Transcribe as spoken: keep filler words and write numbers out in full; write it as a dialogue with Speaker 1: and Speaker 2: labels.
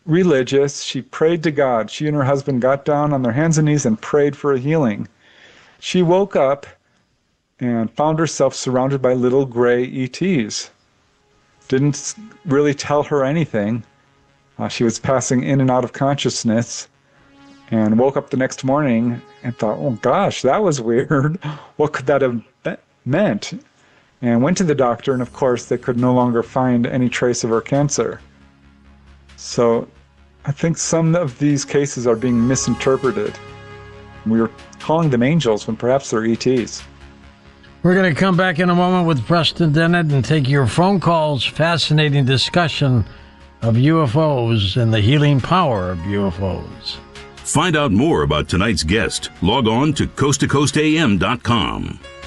Speaker 1: religious. She prayed to God. She and her husband got down on their hands and knees and prayed for a healing. She woke up and found herself surrounded by little gray E Ts. Didn't really tell her anything. Uh, she was passing in and out of consciousness, and woke up the next morning and thought, oh gosh, that was weird. What could that have be- meant? And went to the doctor, and of course they could no longer find any trace of her cancer. So I think some of these cases are being misinterpreted. We're calling them angels when perhaps they're E Ts.
Speaker 2: We're going to come back in a moment with Preston Dennett and take your phone calls. Fascinating discussion of U F Os and the healing power of U F Os.
Speaker 3: Find out more about tonight's guest. Log on to coast to coast a m dot com.